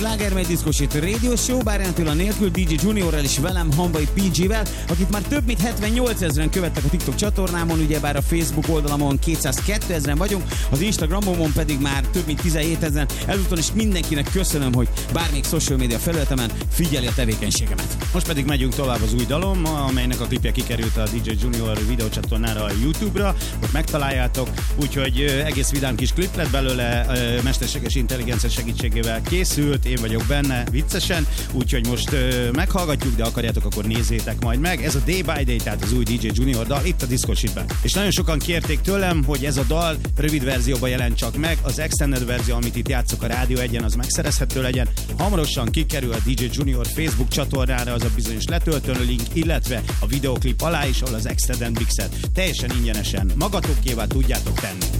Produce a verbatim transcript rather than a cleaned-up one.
Slágermegy Diszkosít Radio Show, Bárján Attila nélkül, dé dzsé Juniorrel és velem, Hamvai pé gé-vel, akit már több mint hetvennyolcezren követtek a TikTok csatornámon, ugyebár a Facebook oldalamon kétszázkétezren vagyunk, az Instagramon pedig már több mint tizenhétezren. Ezúton is mindenkinek köszönöm, hogy bármelyik social media felületemen figyeli a tevékenységemet. Most pedig megyünk tovább az új dalom, amelynek a klipje kikerült a dé dzsé Junior videócsatornára a YouTube-ra, ott megtaláljátok, úgyhogy egész vidám kis klip lett belőle, mesterséges intelligencia segítségével készült, én vagyok benne viccesen, úgyhogy most meghallgatjuk, de akarjátok, akkor nézzétek majd meg. Ez a Day by Day, tehát az új dé dzsé Junior dal itt a Diszkosítben. És nagyon sokan kérték tőlem, hogy ez a dal rövid verzióban jelent csak meg, az extended verzió, amit itt játszok a Rádió egyen, az megszerezhető legyen. Hamarosan kikerül a dé dzsé Junior Facebook csatornára az a bizonyos letöltő link, illetve a videoklip alá is, ahol az extended mixet teljesen ingyenesen magatokévá tudjátok tenni.